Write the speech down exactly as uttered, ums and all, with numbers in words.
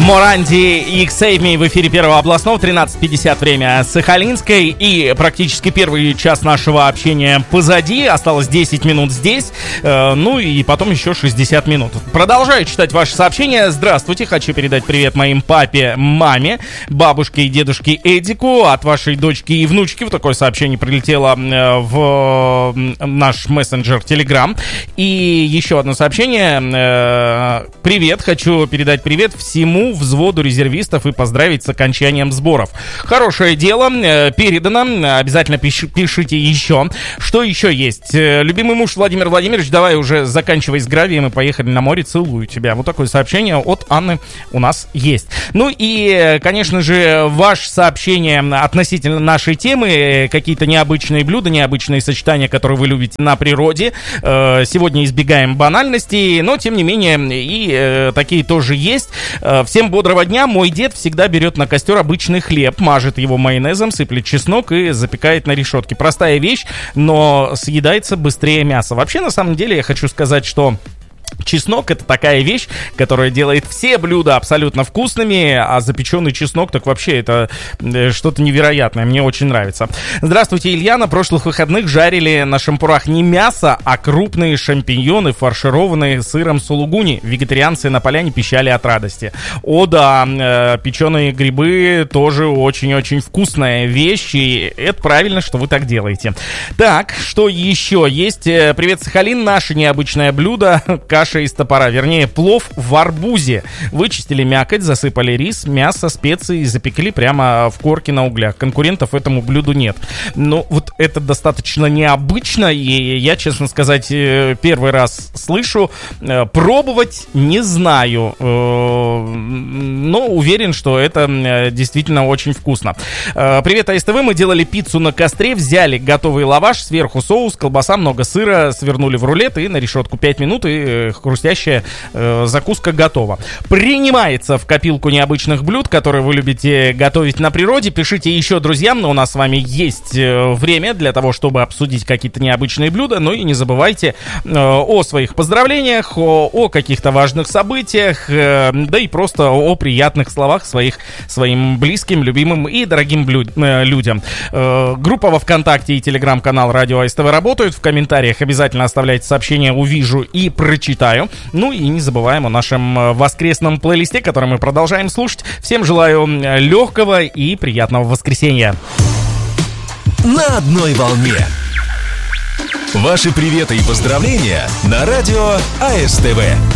Моранди и Save Me в эфире Первого областного, тринадцать пятьдесят время Сахалинской. И практически первый час нашего общения позади. Осталось десять минут здесь, э, ну и потом еще шестьдесят минут. Продолжаю читать ваши сообщения. Здравствуйте, хочу передать привет моим папе, маме, бабушке и дедушке Эдику. От вашей дочки и внучки вот такое сообщение прилетело э, в э, наш мессенджер Telegram. И еще одно сообщение. Э, привет, хочу передать привет всему взводу резервистов и поздравить с окончанием сборов. Хорошее дело, э, передано. Обязательно пиш- пишите еще. Что еще есть? Э, любимый муж Владимир Владимирович, давай уже заканчивай с гравием и поехали на море, целую тебя. Вот такое сообщение от Анны у нас есть. Ну и, конечно же, ваше сообщение относительно нашей темы, какие-то необычные блюда, необычные сочетания, которые вы любите на природе. Э, сегодня избегаем банальностей, но тем не менее и э, такие тоже есть. Э, всем бодрого дня. Мой дед всегда берет на костер обычный хлеб, мажет его майонезом, сыплет чеснок и запекает на решетке. Простая вещь, но съедается быстрее мяса. Вообще, на самом деле, я хочу сказать, что чеснок — это такая вещь, которая делает все блюда абсолютно вкусными, а запеченный чеснок так вообще это что-то невероятное, мне очень нравится. Здравствуйте, Илья. На прошлых выходных жарили на шампурах не мясо, а крупные шампиньоны, фаршированные сыром сулугуни. Вегетарианцы на поляне пищали от радости. О да, печеные грибы тоже очень-очень вкусная вещь, и это правильно, что вы так делаете. Так, что еще есть? Привет, Сахалин, наше необычное блюдо — каша из топора, вернее, плов в арбузе. Вычистили мякоть, засыпали рис, мясо, специи и запекли прямо в корке на углях. Конкурентов этому блюду нет. Но вот это достаточно необычно, и я, честно сказать, первый раз слышу. Пробовать не знаю, но уверен, что это действительно очень вкусно. Привет, АСТВ. Мы делали пиццу на костре, взяли готовый лаваш, сверху соус, колбаса, много сыра, свернули в рулет и на решетку пять минут, и хрустящая э, закуска готова. Принимается в копилку необычных блюд, которые вы любите готовить на природе. Пишите еще, друзья, у нас с вами есть э, время для того, чтобы обсудить какие-то необычные блюда. Ну и не забывайте э, о своих поздравлениях, о, о каких-то важных событиях, э, да и просто о приятных словах своих, своим близким, любимым и дорогим блюд, э, людям. Э, группа во ВКонтакте и телеграм-канал Радио АСТВ работают. В комментариях обязательно оставляйте сообщения, увижу и прочитаю. Ну и не забываем о нашем воскресном плейлисте, который мы продолжаем слушать. Всем желаю легкого и приятного воскресенья. На одной волне. Ваши приветы и поздравления на радио АСТВ.